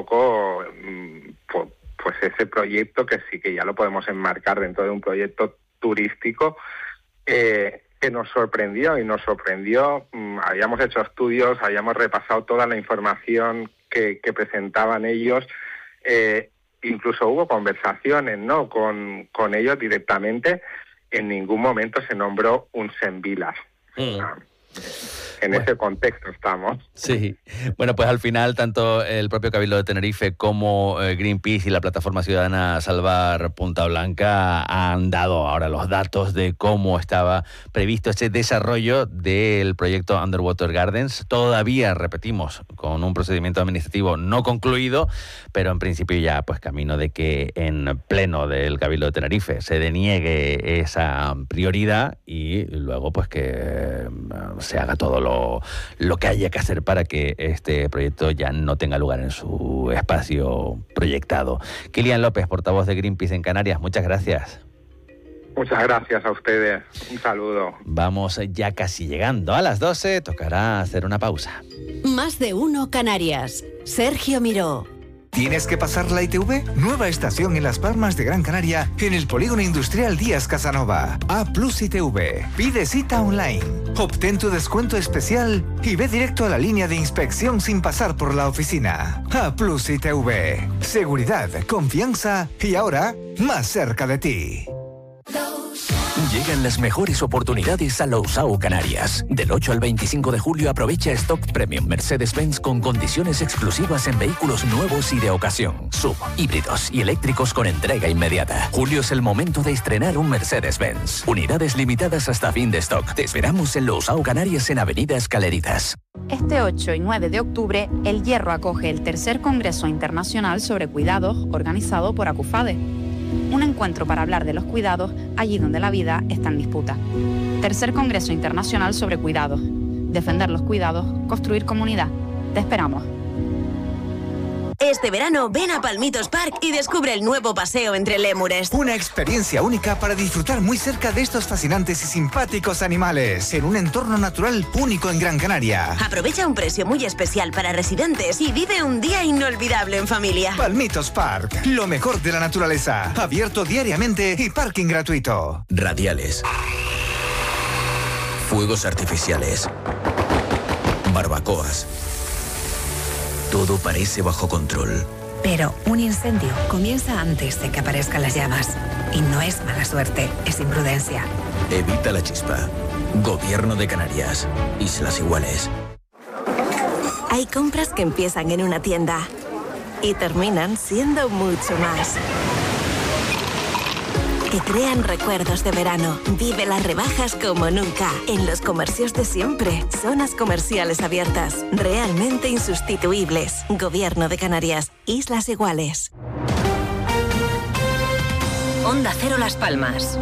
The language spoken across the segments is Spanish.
poco pues ese proyecto, que sí que ya lo podemos enmarcar dentro de un proyecto turístico, que nos sorprendió. Habíamos hecho estudios, habíamos repasado toda la información que presentaban ellos, incluso hubo conversaciones, ¿no?, con ellos directamente. En ningún momento se nombró un Senvilas. En ese contexto estamos. Sí. Bueno, pues al final tanto el propio Cabildo de Tenerife como Greenpeace y la plataforma ciudadana Salvar Punta Blanca han dado ahora los datos de cómo estaba previsto ese desarrollo del proyecto Underwater Gardens. Todavía, repetimos, con un procedimiento administrativo no concluido, pero en principio ya pues camino de que en pleno del Cabildo de Tenerife se deniegue esa prioridad y luego pues que se haga todo lo que haya que hacer para que este proyecto ya no tenga lugar en su espacio proyectado. Kilian López, portavoz de Greenpeace en Canarias, muchas gracias. Muchas gracias a ustedes. Un saludo. Vamos ya casi llegando a las 12, tocará hacer una pausa. Más de uno Canarias. Sergio Miró. ¿Tienes que pasar la ITV? Nueva estación en Las Palmas de Gran Canaria, en el Polígono Industrial Díaz Casanova. A+ ITV. Pide cita online. Obtén tu descuento especial y ve directo a la línea de inspección sin pasar por la oficina. A+ ITV. Seguridad, confianza y ahora más cerca de ti. Llegan las mejores oportunidades a Lousao Canarias. Del 8 al 25 de julio aprovecha Stock Premium Mercedes-Benz con condiciones exclusivas en vehículos nuevos y de ocasión. Sub, híbridos y eléctricos con entrega inmediata. Julio es el momento de estrenar un Mercedes-Benz. Unidades limitadas hasta fin de stock. Te esperamos en Lousao Canarias en Avenida Escaleritas. Este 8 y 9 de octubre, El Hierro acoge el tercer Congreso Internacional sobre Cuidados organizado por Acufade. Un encuentro para hablar de los cuidados allí donde la vida está en disputa. Tercer Congreso Internacional sobre Cuidados. Defender los cuidados, construir comunidad. Te esperamos. Este verano ven a Palmitos Park y descubre el nuevo paseo entre lémures. Una experiencia única para disfrutar muy cerca de estos fascinantes y simpáticos animales, en un entorno natural único en Gran Canaria. Aprovecha un precio muy especial para residentes y vive un día inolvidable en familia. Palmitos Park, lo mejor de la naturaleza. Abierto diariamente y parking gratuito. Radiales. Fuegos artificiales. Barbacoas. Todo parece bajo control. Pero un incendio comienza antes de que aparezcan las llamas. Y no es mala suerte, es imprudencia. Evita la chispa. Gobierno de Canarias. Islas Iguales. Hay compras que empiezan en una tienda y terminan siendo mucho más. Que crean recuerdos de verano. Vive las rebajas como nunca. En los comercios de siempre. Zonas comerciales abiertas. Realmente insustituibles. Gobierno de Canarias. Islas Iguales. Onda Cero Las Palmas.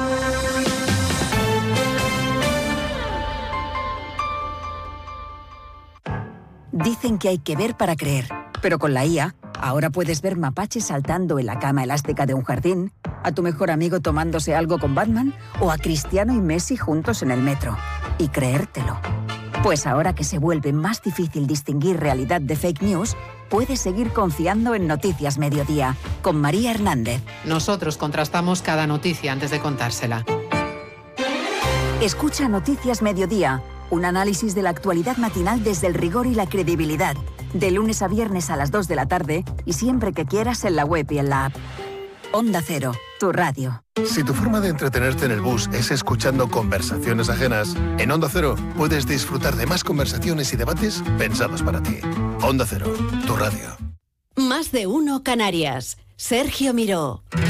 Dicen que hay que ver para creer, pero con la IA, ahora puedes ver mapaches saltando en la cama elástica de un jardín, a tu mejor amigo tomándose algo con Batman o a Cristiano y Messi juntos en el metro. Y creértelo. Pues ahora que se vuelve más difícil distinguir realidad de fake news, puedes seguir confiando en Noticias Mediodía, con María Hernández. Nosotros contrastamos cada noticia antes de contársela. Escucha Noticias Mediodía, un análisis de la actualidad matinal desde el rigor y la credibilidad. De lunes a viernes a las 2 de la tarde y siempre que quieras en la web y en la app. Onda Cero, tu radio. Si tu forma de entretenerte en el bus es escuchando conversaciones ajenas, en Onda Cero puedes disfrutar de más conversaciones y debates pensados para ti. Onda Cero, tu radio. Más de uno Canarias. Sergio Miró.